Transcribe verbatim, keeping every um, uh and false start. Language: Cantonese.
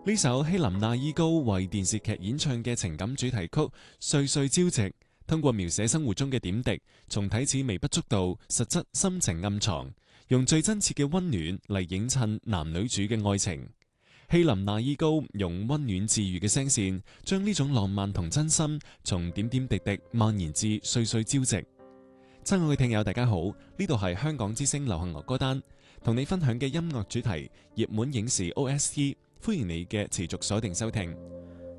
呢首希林娜依高為電視劇演唱嘅情感主題曲《歲歲朝夕》，通過描寫生活中嘅點滴，從睇似微不足道，實質深情暗藏，用最真切嘅溫暖嚟映襯男女主嘅愛情。希林娜依高用溫暖治愈嘅聲線，將呢種浪漫同真心，從點點滴滴蔓延至歲歲朝夕。親愛嘅聽友，大家好，呢度係香港之聲流行樂歌單，同你分享嘅音樂主題熱門影視 O S T。歡迎你嘅持續鎖定收聽。